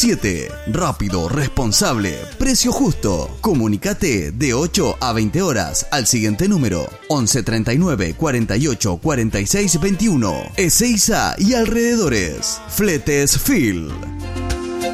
7. Rápido, responsable, precio justo. Comunícate de 8 a 20 horas al siguiente número: 11 39 48 46 21. Ezeiza y alrededores. Fletes Phil.